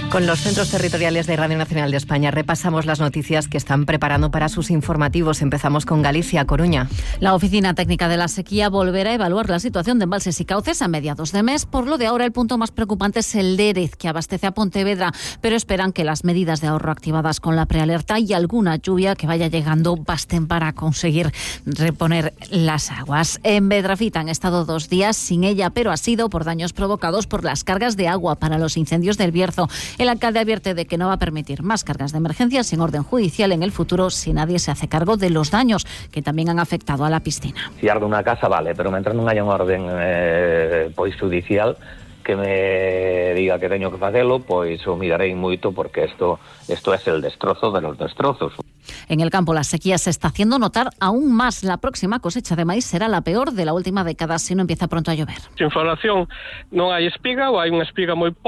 Con los centros territoriales de Radio Nacional de España repasamos las noticias que están preparando para sus informativos. Empezamos con Galicia, Coruña. La Oficina Técnica de la Sequía volverá a evaluar la situación de embalses y cauces a mediados de mes. Por lo de ahora, el punto más preocupante es el Lérez, que abastece a Pontevedra, pero esperan que las medidas de ahorro activadas con la prealerta y alguna lluvia que vaya llegando basten para conseguir reponer las aguas. En Bedrafita han estado 2 días sin ella, pero ha sido por daños provocados por las cargas de agua para los incendios del Bierzo. El alcalde advierte de que no va a permitir más cargas de emergencia sin orden judicial en el futuro si nadie se hace cargo de los daños que también han afectado a la piscina. Si arde unha casa, vale, pero mentre non haya un orden judicial que me diga que teño que facelo, pois o mirarei moito, porque isto é el destrozo de los destrozos. En el campo, la sequía se está haciendo notar aún más. La próxima cosecha de maíz será la peor de la última década si no empieza pronto a llover. Sin floración non hai espiga ou hai unha espiga moi